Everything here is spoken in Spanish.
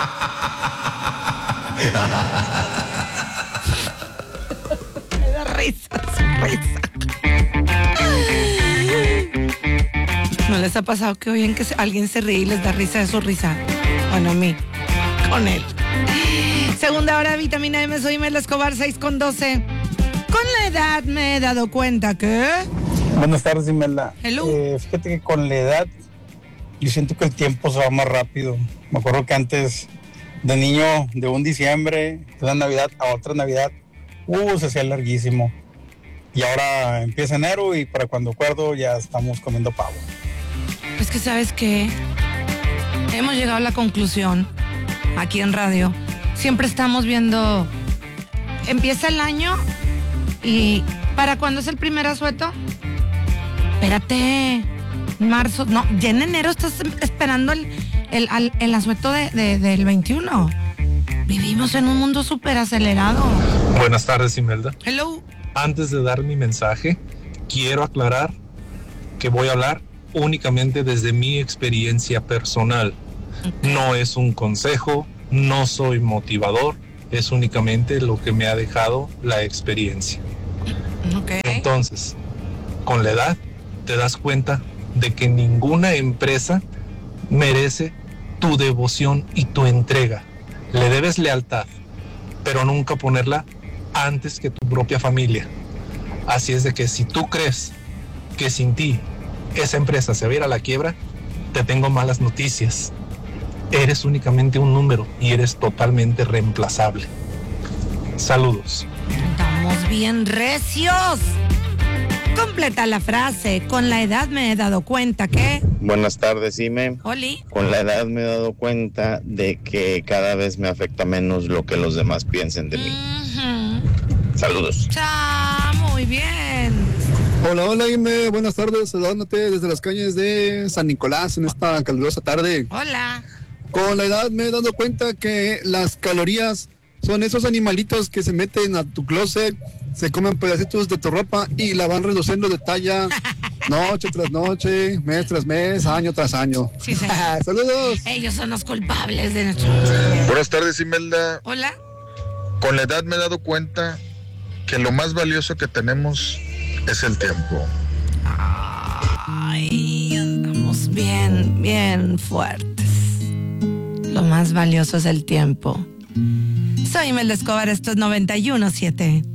Me da risa su risa. ¿No les ha pasado que oyen que alguien se ríe y les da risa de su risa? Bueno, a mí, con él. Segunda hora, vitamina M, soy Imelda Escobar, 6:12. Con la edad me he dado cuenta que... Buenas tardes, Imelda. Hello. Fíjate que con la edad yo siento que el tiempo se va más rápido. Me acuerdo que antes de niño, de un diciembre, de una Navidad a otra Navidad, se hacía larguísimo. Y ahora empieza enero y para cuando acuerdo ya estamos comiendo pavo. Es que, ¿sabes qué? Hemos llegado a la conclusión, aquí en radio, siempre estamos viendo, empieza el año y ¿para cuándo es el primer asueto? Espérate, marzo, no, ya en enero estás esperando el asueto del 21. Vivimos en un mundo súper acelerado. Buenas tardes, Imelda. Hello. Antes de dar mi mensaje, quiero aclarar que voy a hablar únicamente desde mi experiencia personal. No es un consejo, no soy motivador, es únicamente lo que me ha dejado la experiencia. Okay. Entonces, con la edad te das cuenta de que ninguna empresa merece tu devoción y tu entrega. Le debes lealtad, pero nunca ponerla antes que tu propia familia. Así es de que si tú crees que sin ti esa empresa se va a ir a la quiebra, te tengo malas noticias. Eres únicamente un número y eres totalmente reemplazable. Saludos. Estamos bien recios. Completa la frase. Con la edad me he dado cuenta que... Buenas tardes, Ime. Oli. Con la edad me he dado cuenta de que cada vez me afecta menos lo que los demás piensen de mí. Saludos. Muy bien. Hola, Ime. Buenas tardes. Saludándote desde las calles de San Nicolás en esta calurosa tarde. Hola. Con la edad me he dado cuenta que las calorías son esos animalitos que se meten a tu closet, se comen pedacitos de tu ropa y la van reduciendo de talla noche tras noche, mes tras mes, año tras año. Sí, señor. Saludos. Ellos son los culpables de nuestro... Buenas tardes, Imelda. Hola. Con la edad me he dado cuenta que lo más valioso que tenemos es el tiempo. Ay, andamos bien fuertes. Lo más valioso es el tiempo. Soy Imelda Escobar, esto es 91.7.